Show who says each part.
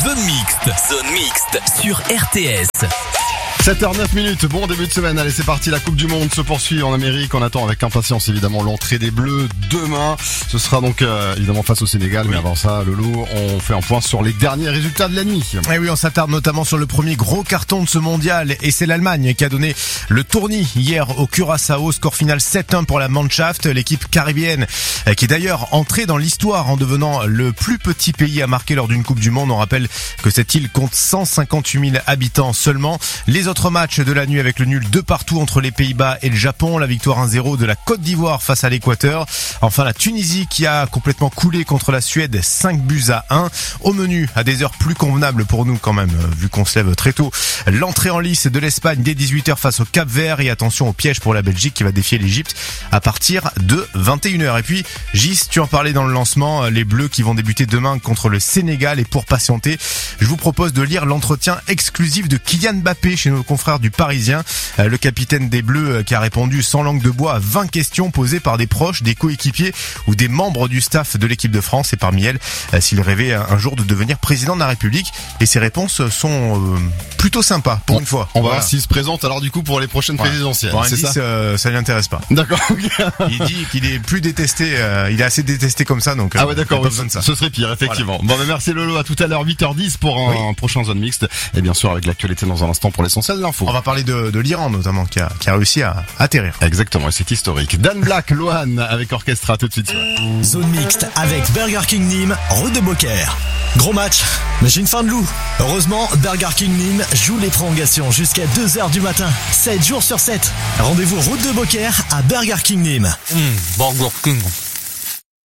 Speaker 1: Zone Mixte sur RTS.
Speaker 2: 7h09, bon début de semaine, allez c'est parti, la Coupe du Monde se poursuit en Amérique, on attend avec impatience évidemment l'entrée des Bleus demain, ce sera donc évidemment face au Sénégal, mais avant ça Lolo, on fait un point sur les derniers résultats de la nuit.
Speaker 3: Et oui, on s'attarde notamment sur le premier gros carton de ce mondial, et c'est l'Allemagne qui a donné le tournis hier au Curaçao, score final 7-1 pour la Mannschaft, l'équipe caribéenne qui est d'ailleurs entrée dans l'histoire en devenant le plus petit pays à marquer lors d'une Coupe du Monde. On rappelle que cette île compte 158 000 habitants seulement. Les autres matchs de la nuit avec le nul 2 partout entre les Pays-Bas et le Japon, la victoire 1-0 de la Côte d'Ivoire face à l'Équateur. Enfin la Tunisie qui a complètement coulé contre la Suède 5-1. Au menu, à des heures plus convenables pour nous quand même, vu qu'on se lève très tôt, l'entrée en lice de l'Espagne dès 18h face au Cap-Vert, et attention au piège pour la Belgique qui va défier l'Égypte à partir de 21h. Et puis Gis, tu en parlais dans le lancement, les Bleus qui vont débuter demain contre le Sénégal, et pour patienter, je vous propose de lire l'entretien exclusif de Kylian Mbappé chez nos confrères du Parisien, le capitaine des Bleus qui a répondu sans langue de bois à 20 questions posées par des proches, des coéquipiers ou des membres du staff de l'équipe de France, et parmi elles s'il rêvait un jour de devenir président de la République, et ses réponses sont plutôt sympas pour une fois.
Speaker 2: On va voir s'il se présente alors du coup pour les prochaines présidentielles.
Speaker 3: Bon, c'est ça. Ça l'intéresse pas.
Speaker 2: D'accord.
Speaker 3: Il dit qu'il est plus détesté, il est assez détesté comme ça, donc
Speaker 2: ah ouais d'accord,
Speaker 3: pas besoin de ça.
Speaker 2: Ce serait pire effectivement. Voilà. Bon bah merci Lolo, à tout à l'heure 8h10 pour un prochain Zone Mixte, et bien sûr avec l'actualité dans un instant pour l'essentiel de l'info.
Speaker 3: On va parler de l'Iran notamment qui a réussi à atterrir.
Speaker 2: Exactement, et c'est historique. Dan Black, Lohan avec Orchestra, tout de suite.
Speaker 1: Zone Mixte avec Burger King Nîmes, Route de Beaucaire. Gros match, mais j'ai une faim de loup. Heureusement, Burger King Nîmes joue les prolongations jusqu'à 2h du matin, 7 jours sur 7. Rendez-vous Route de Beaucaire à Burger King Nîmes.
Speaker 4: Burger King.